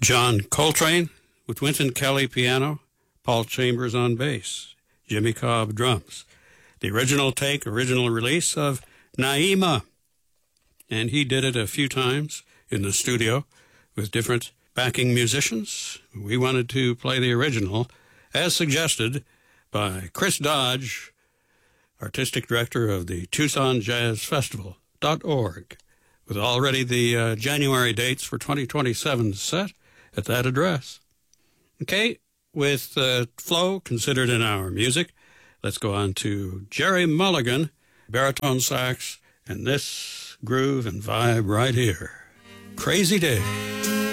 John Coltrane with Wynton Kelly piano, Paul Chambers on bass, Jimmy Cobb drums. The original take, original release of Naima. And he did it a few times in the studio with different backing musicians. We wanted to play the original as suggested by Chris Dodge, artistic director of the Tucson Jazz Festival.org, with already the January dates for 2027 set at that address. Okay, with flow considered in our music, let's go on to Jerry Mulligan, baritone sax, and this groove and vibe right here. Crazy Day.